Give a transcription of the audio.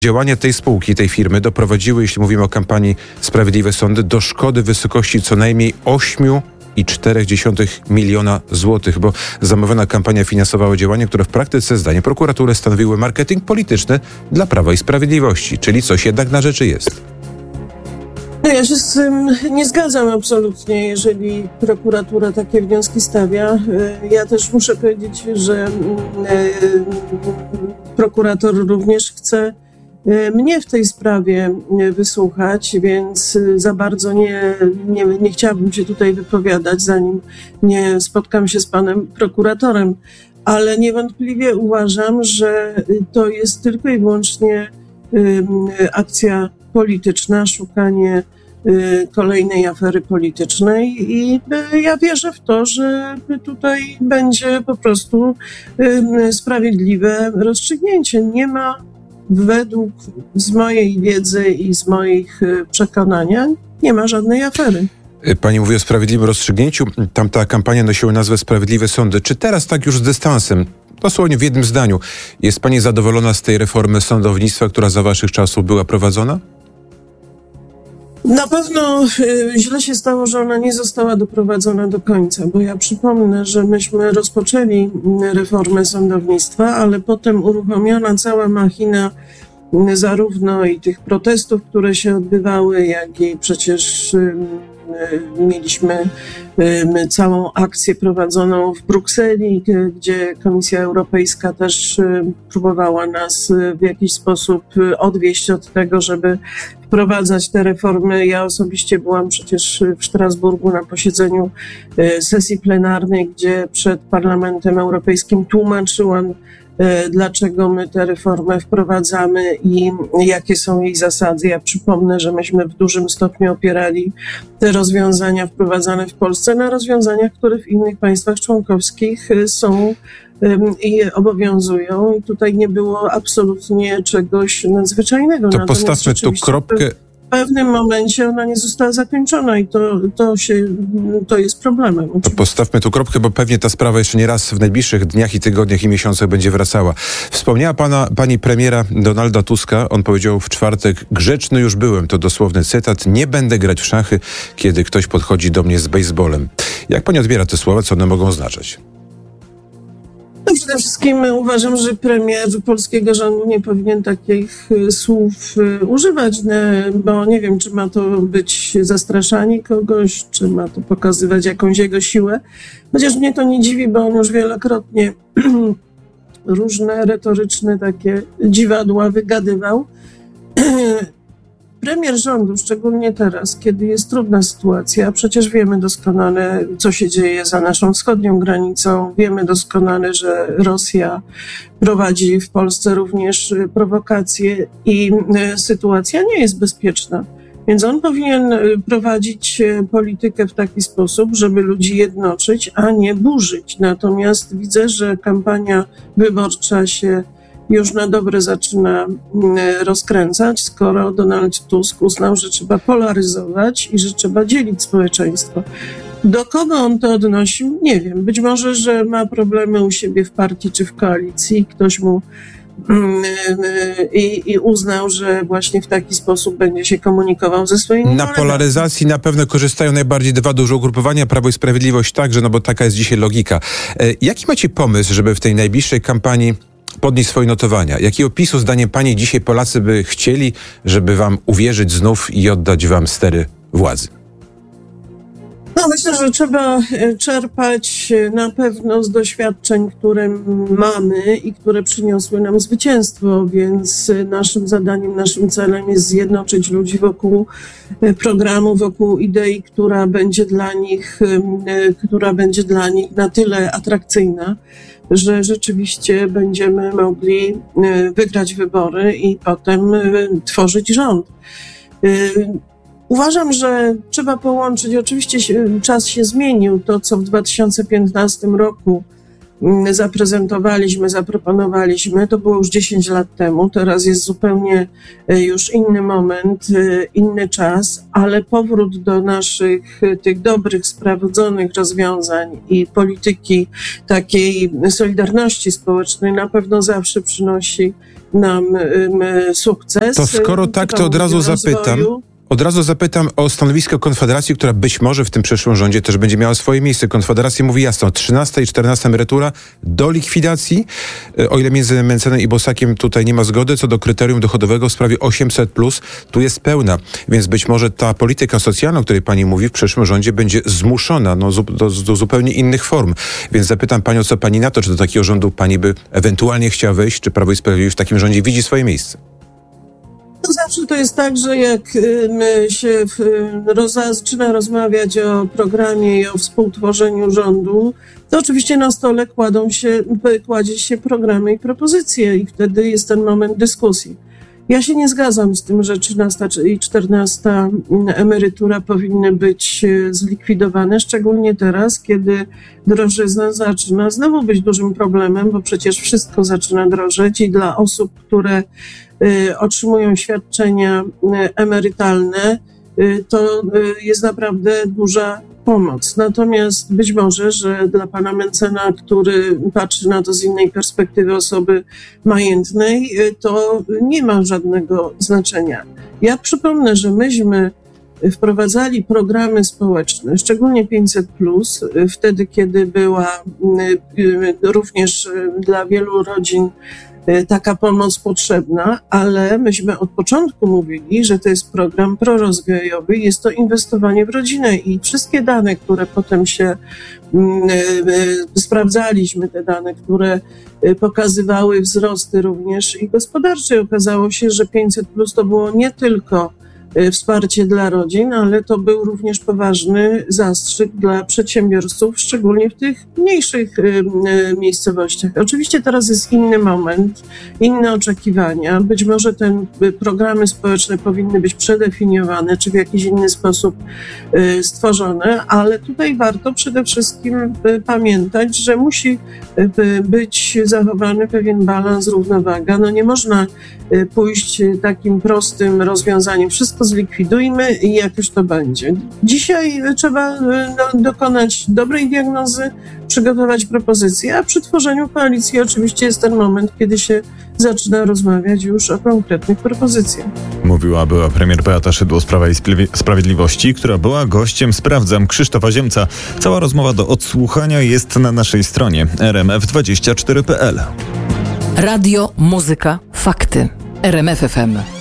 Działania tej spółki, tej firmy doprowadziły, jeśli mówimy o kampanii Sprawiedliwe Sądy, do szkody w wysokości co najmniej 8,4 miliona złotych, bo zamawiana kampania finansowała działania, które w praktyce, zdaniem prokuratury, stanowiły marketing polityczny dla Prawa i Sprawiedliwości, czyli coś jednak na rzeczy jest. Ja się z tym nie zgadzam absolutnie, jeżeli prokuratura takie wnioski stawia. Ja też muszę powiedzieć, że prokurator również chce mnie w tej sprawie wysłuchać, więc za bardzo nie chciałabym się tutaj wypowiadać, zanim nie spotkam się z panem prokuratorem, ale niewątpliwie uważam, że to jest tylko i wyłącznie akcja polityczna, szukanie kolejnej afery politycznej i ja wierzę w to, że tutaj będzie po prostu sprawiedliwe rozstrzygnięcie. Nie ma z mojej wiedzy i z moich przekonania, nie ma żadnej afery. Pani mówi o sprawiedliwym rozstrzygnięciu. Tamta kampania nosiła nazwę Sprawiedliwe Sądy. Czy teraz tak już z dystansem, dosłownie w jednym zdaniu, jest pani zadowolona z tej reformy sądownictwa, która za waszych czasów była prowadzona? Na pewno źle się stało, że ona nie została doprowadzona do końca, bo ja przypomnę, że myśmy rozpoczęli reformę sądownictwa, ale potem uruchomiona cała machina zarówno i tych protestów, które się odbywały, jak i przecież mieliśmy całą akcję prowadzoną w Brukseli, gdzie Komisja Europejska też próbowała nas w jakiś sposób odwieść od tego, żeby wprowadzać te reformy. Ja osobiście byłam przecież w Strasburgu na posiedzeniu sesji plenarnej, gdzie przed Parlamentem Europejskim tłumaczyłam, dlaczego my tę reformę wprowadzamy i jakie są jej zasady. Ja przypomnę, że myśmy w dużym stopniu opierali te rozwiązania wprowadzane w Polsce na rozwiązaniach, które w innych państwach członkowskich są i obowiązują. I tutaj nie było absolutnie czegoś nadzwyczajnego. To postawmy tu kropkę. W pewnym momencie ona nie została zakończona i to jest problemem. To postawmy tu kropkę, bo pewnie ta sprawa jeszcze nie raz w najbliższych dniach i tygodniach i miesiącach będzie wracała. Wspomniała pani premiera Donalda Tuska. On powiedział w czwartek: grzeczny już byłem, to dosłowny cytat, nie będę grać w szachy, kiedy ktoś podchodzi do mnie z bejsbolem. Jak pani odbiera te słowa, co one mogą oznaczać? No przede wszystkim uważam, że premier polskiego rządu nie powinien takich słów używać, bo nie wiem, czy ma to być zastraszanie kogoś, czy ma to pokazywać jakąś jego siłę. Chociaż mnie to nie dziwi, bo on już wielokrotnie różne retoryczne takie dziwadła wygadywał. Premier rządu, szczególnie teraz, kiedy jest trudna sytuacja, a przecież wiemy doskonale, co się dzieje za naszą wschodnią granicą, wiemy doskonale, że Rosja prowadzi w Polsce również prowokacje i sytuacja nie jest bezpieczna. Więc on powinien prowadzić politykę w taki sposób, żeby ludzi jednoczyć, a nie burzyć. Natomiast widzę, że kampania wyborcza się już na dobre zaczyna rozkręcać, skoro Donald Tusk uznał, że trzeba polaryzować i że trzeba dzielić społeczeństwo. Do kogo on to odnosił? Nie wiem. Być może, że ma problemy u siebie w partii czy w koalicji. Ktoś mu i uznał, że właśnie w taki sposób będzie się komunikował ze swoimi kolegami. Na polaryzacji na pewno korzystają najbardziej dwa duże ugrupowania, Prawo i Sprawiedliwość także, no bo taka jest dzisiaj logika. Jaki macie pomysł, żeby w tej najbliższej kampanii podnieść swoje notowania? Jakiego PiS-u zdaniem pani dzisiaj Polacy by chcieli, żeby wam uwierzyć znów i oddać wam stery władzy? No myślę, że trzeba czerpać na pewno z doświadczeń, które mamy i które przyniosły nam zwycięstwo, więc naszym zadaniem, naszym celem jest zjednoczyć ludzi wokół programu, wokół idei, która będzie dla nich na tyle atrakcyjna, że rzeczywiście będziemy mogli wygrać wybory i potem tworzyć rząd. Uważam, że trzeba połączyć, oczywiście czas się zmienił, to co w 2015 roku zaprezentowaliśmy, zaproponowaliśmy, to było już 10 lat temu, teraz jest zupełnie już inny moment, inny czas, ale powrót do naszych tych dobrych, sprawdzonych rozwiązań i polityki takiej solidarności społecznej na pewno zawsze przynosi nam sukces. To skoro tak, to od razu zapytam o stanowisko Konfederacji, która być może w tym przyszłym rządzie też będzie miała swoje miejsce. Konfederacja mówi jasno, 13 i 14 emerytura do likwidacji, o ile między Mencenem i Bosakiem tutaj nie ma zgody, co do kryterium dochodowego w sprawie 800+, tu jest pełna. Więc być może ta polityka socjalna, o której pani mówi, w przyszłym rządzie będzie zmuszona do zupełnie innych form. Więc zapytam panią, co pani na to, czy do takiego rządu pani by ewentualnie chciała wejść, czy Prawo i Sprawiedliwość w takim rządzie widzi swoje miejsce? To zawsze to jest tak, że jak się zaczyna rozmawiać o programie i o współtworzeniu rządu, to oczywiście na stole kładzie się programy i propozycje i wtedy jest ten moment dyskusji. Ja się nie zgadzam z tym, że 13 i 14 emerytura powinny być zlikwidowane, szczególnie teraz, kiedy drożyzna zaczyna znowu być dużym problemem, bo przecież wszystko zaczyna drożeć i dla osób, które otrzymują świadczenia emerytalne, to jest naprawdę duża pomoc. Natomiast być może, że dla pana Mencena, który patrzy na to z innej perspektywy osoby majętnej, to nie ma żadnego znaczenia. Ja przypomnę, że myśmy wprowadzali programy społeczne, szczególnie 500+, wtedy, kiedy była również dla wielu rodzin taka pomoc potrzebna, ale myśmy od początku mówili, że to jest program prorozwojowy, jest to inwestowanie w rodzinę i wszystkie dane, które potem się sprawdzaliśmy, te dane, które pokazywały wzrosty również i gospodarcze, okazało się, że 500+ to było nie tylko wsparcie dla rodzin, ale to był również poważny zastrzyk dla przedsiębiorców, szczególnie w tych mniejszych miejscowościach. Oczywiście teraz jest inny moment, inne oczekiwania. Być może te programy społeczne powinny być przedefiniowane, czy w jakiś inny sposób stworzone, ale tutaj warto przede wszystkim pamiętać, że musi być zachowany pewien balans, równowaga. No nie można pójść takim prostym rozwiązaniem. Wszystko zlikwidujmy i jakoś to będzie. Dzisiaj trzeba dokonać dobrej diagnozy, przygotować propozycje, a przy tworzeniu koalicji oczywiście jest ten moment, kiedy się zaczyna rozmawiać już o konkretnych propozycjach. Mówiła była premier Beata Szydło z Prawa i Sprawiedliwości, która była gościem Sprawdzam Krzysztofa Ziemca. Cała rozmowa do odsłuchania jest na naszej stronie rmf24.pl. Radio, muzyka, fakty. RMF FM.